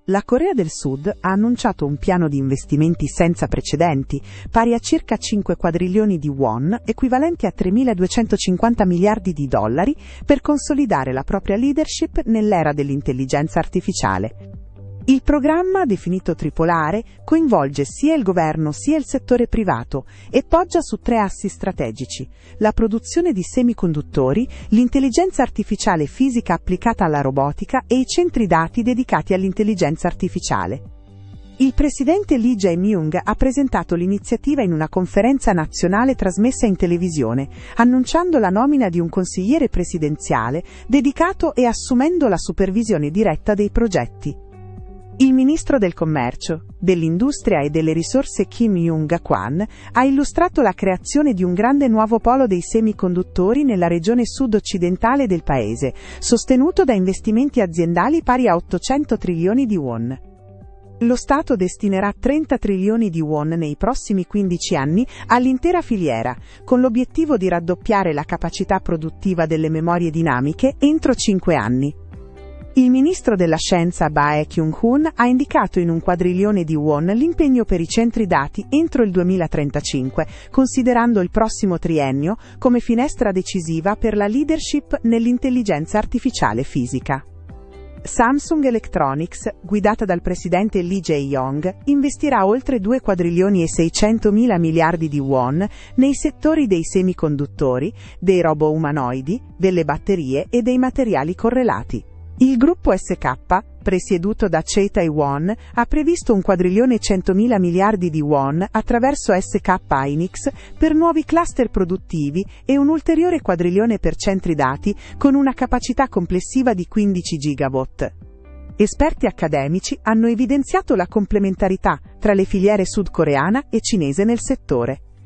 La Corea del Sud ha annunciato un piano di investimenti senza precedenti, pari a circa 5 quadrilioni di won, equivalenti a 3.250 miliardi di dollari, per consolidare la propria leadership nell'era dell'intelligenza artificiale. Il programma, definito tripolare, coinvolge sia il governo sia il settore privato e poggia su 3 assi strategici: la produzione di semiconduttori, l'intelligenza artificiale fisica applicata alla robotica e i centri dati dedicati all'intelligenza artificiale. Il presidente Lee Jae-myung ha presentato l'iniziativa in una conferenza nazionale trasmessa in televisione, annunciando la nomina di un consigliere presidenziale dedicato e assumendo la supervisione diretta dei progetti. Il ministro del Commercio, dell'Industria e delle Risorse Kim Young-kwan ha illustrato la creazione di un grande nuovo polo dei semiconduttori nella regione sud-occidentale del paese, sostenuto da investimenti aziendali pari a 800 trilioni di won. Lo Stato destinerà 30 trilioni di won nei prossimi 15 anni all'intera filiera, con l'obiettivo di raddoppiare la capacità produttiva delle memorie dinamiche entro 5 anni. Il ministro della Scienza Bae Kyung-hun ha indicato in 1 quadrilione di won l'impegno per i centri dati entro il 2035, considerando il prossimo triennio come finestra decisiva per la leadership nell'intelligenza artificiale fisica. Samsung Electronics, guidata dal presidente Lee Jae-yong, investirà oltre 2 quadrilioni e 600 mila miliardi di won nei settori dei semiconduttori, dei robot umanoidi, delle batterie e dei materiali correlati. Il gruppo SK, presieduto da Choi Tae-won, ha previsto 1 quadrilione e 100 mila miliardi di won attraverso SK Hynix per nuovi cluster produttivi e un ulteriore quadrilione per centri dati con una capacità complessiva di 15 gigawatt. Esperti accademici hanno evidenziato la complementarità tra le filiere sudcoreana e cinese nel settore.